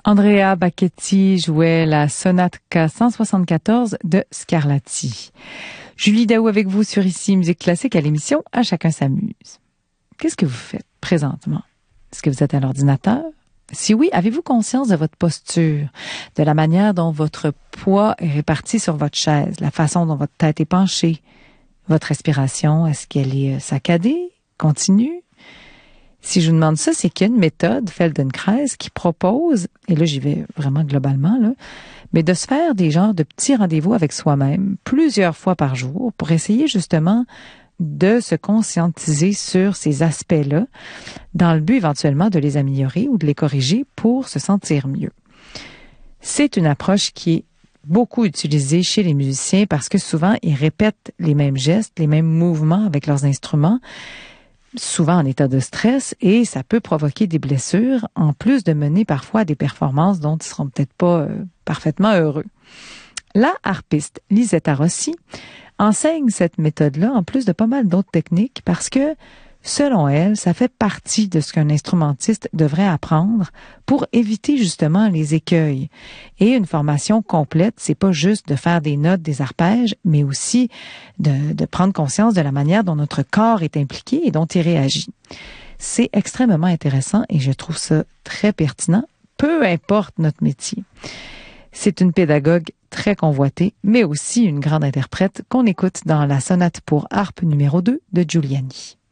Andrea Bacchetti jouait la sonate K174 de Scarlatti. Julie Daou avec vous sur Ici Musique Classique à l'émission À chacun s'amuse. Qu'est-ce que vous faites présentement? Est-ce que vous êtes à l'ordinateur? Si oui, avez-vous conscience de votre posture, de la manière dont votre poids est réparti sur votre chaise, la façon dont votre tête est penchée, votre respiration, est-ce qu'elle est saccadée, continue? Si je vous demande ça, c'est qu'il y a une méthode, Feldenkrais, qui propose, et là j'y vais vraiment globalement, là, mais de se faire des genres de petits rendez-vous avec soi-même plusieurs fois par jour pour essayer justement de se conscientiser sur ces aspects-là dans le but éventuellement de les améliorer ou de les corriger pour se sentir mieux. C'est une approche qui est beaucoup utilisée chez les musiciens parce que souvent ils répètent les mêmes gestes, les mêmes mouvements avec leurs instruments, souvent en état de stress, et ça peut provoquer des blessures, en plus de mener parfois à des performances dont ils seront peut-être pas parfaitement heureux. La harpiste Lisetta Rossi enseigne cette méthode-là, en plus de pas mal d'autres techniques, parce que, selon elle, ça fait partie de ce qu'un instrumentiste devrait apprendre pour éviter justement les écueils. Et une formation complète, c'est pas juste de faire des notes, des arpèges, mais aussi de prendre conscience de la manière dont notre corps est impliqué et dont il réagit. C'est extrêmement intéressant et je trouve ça très pertinent, peu importe notre métier. C'est une pédagogue très convoitée, mais aussi une grande interprète qu'on écoute dans la sonate pour harpe numéro 2 de Giuliani.